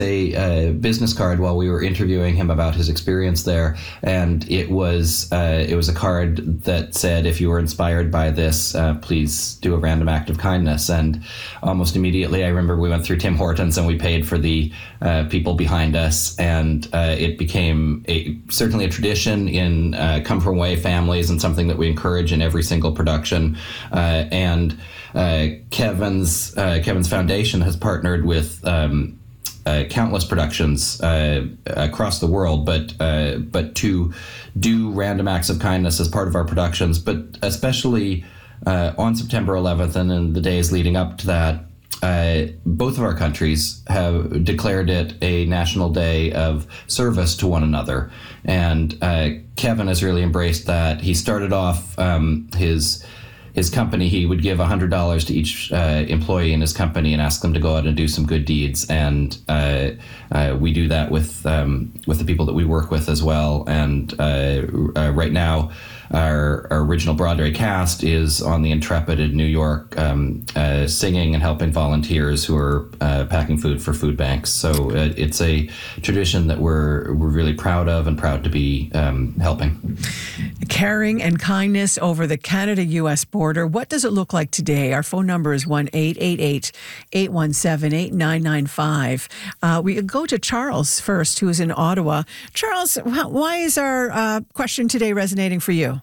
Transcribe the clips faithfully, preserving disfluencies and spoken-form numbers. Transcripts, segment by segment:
a uh, business card while we were interviewing him about his experience there, and it was uh, it was a card that said, "If you were inspired by this, uh, please do a random act of kindness." And almost immediately, I remember we went through Tim Hortons and we paid for the uh, people behind us, and uh, it became a certainly a tradition in uh, come from away families, and something that we encourage in every single production. Uh, and uh, Kevin's uh, Kevin's foundation has partnered with Um, Uh, countless productions uh, across the world, but uh, but to do random acts of kindness as part of our productions, but especially uh, on September eleventh and in the days leading up to that, uh, both of our countries have declared it a national day of service to one another. And uh, Kevin has really embraced that. He started off um, his his company, he would give one hundred dollars to each uh, employee in his company and ask them to go out and do some good deeds. And uh, uh, we do that with um, with the people that we work with as well. And uh, uh, right now, our, our original Broadway cast is on the Intrepid in New York, um, uh, singing and helping volunteers who are uh, packing food for food banks. So uh, it's a tradition that we're we're really proud of and proud to be um, helping. Caring and kindness over the Canada-U S border. What does it look like today? Our phone number is one eight eight eight, eight one seven, eight nine nine five. Uh, we go to Charles first, who is in Ottawa. Charles, why is our uh, question today resonating for you?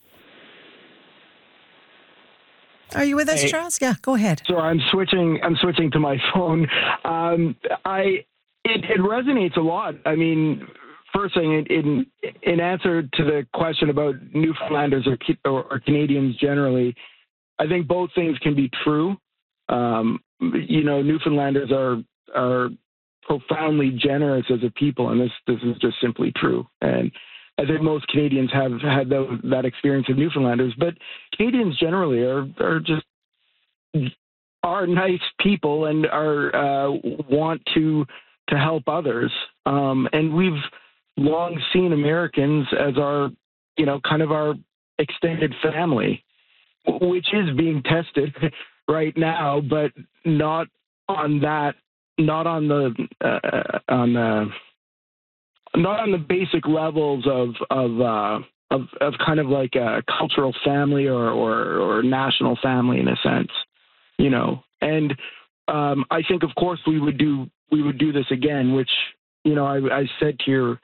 Are you with us, hey, Charles? Yeah, go ahead. So I'm switching. I'm switching to my phone. Um, I it, it resonates a lot. I mean, first thing, in in answer to the question about Newfoundlanders or, or, or Canadians generally, I think both things can be true. Um, you know, Newfoundlanders are are profoundly generous as a people, and this this is just simply true. And I think most Canadians have had the, that experience of Newfoundlanders, but Canadians generally are are just are nice people and are uh, want to to help others. Um, and we've long seen Americans as our, you know, kind of our extended family, which is being tested right now, but not on that, not on the uh, on the. Not on the basic levels of of, uh, of of kind of like a cultural family or, or, or national family in a sense, you know. And um, I think, of course, we would do we would do this again. Which, you know, I, I said to your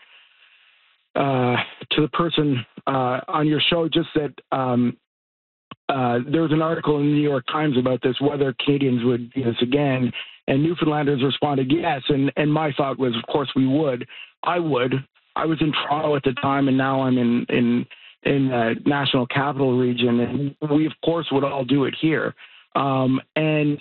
uh, to the person uh, on your show just that um, uh, there was an article in the New York Times about this, whether Canadians would do this again, and Newfoundlanders responded yes. And and my thought was, of course, we would. I would. I was in Toronto at the time, and now I'm in in in the National Capital Region, and we of course would all do it here. Um, and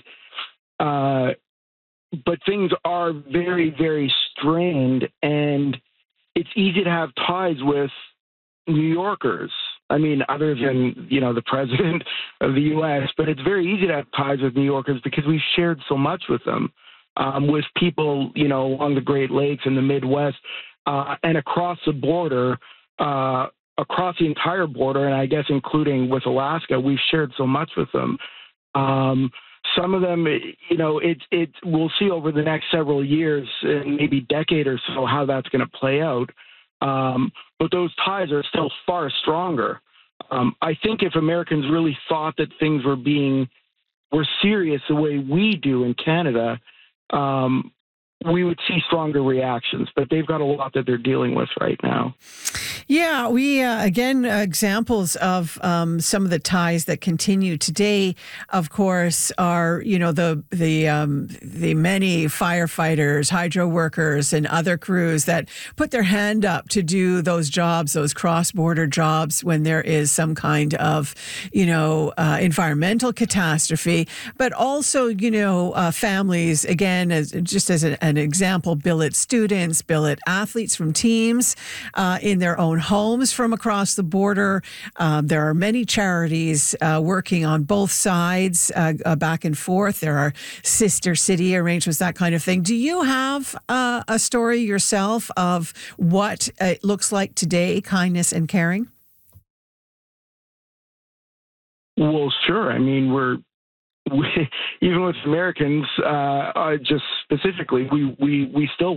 uh, but things are very very strained, and it's easy to have ties with New Yorkers. I mean, other than, you know, the president of the U S, but it's very easy to have ties with New Yorkers because we've shared so much with them. Um, with people, you know, along the Great Lakes and the Midwest uh, and across the border, uh, across the entire border, and I guess including with Alaska, we've shared so much with them. Um, some of them, you know, it's it. We'll see over the next several years, and maybe decade or so, how that's going to play out. Um, but those ties are still far stronger. Um, I think if Americans really thought that things were being were serious the way we do in Canada, um, we would see stronger reactions, but they've got a lot that they're dealing with right now. Yeah, we, uh, again, uh, examples of um, some of the ties that continue today, of course, are, you know, the the um, the many firefighters, hydro workers, and other crews that put their hand up to do those jobs, those cross-border jobs when there is some kind of, you know, uh, environmental catastrophe, but also, you know, uh, families, again, as just as a, an example, billet students, billet athletes from teams uh, in their own homes from across the border. Um, there are many charities uh, working on both sides, uh, uh, back and forth. There are sister city arrangements, that kind of thing. Do you have uh, a story yourself of what it looks like today, kindness and caring? Well, sure. I mean, we're we, even with Americans, uh, uh, just specifically, we, we, we still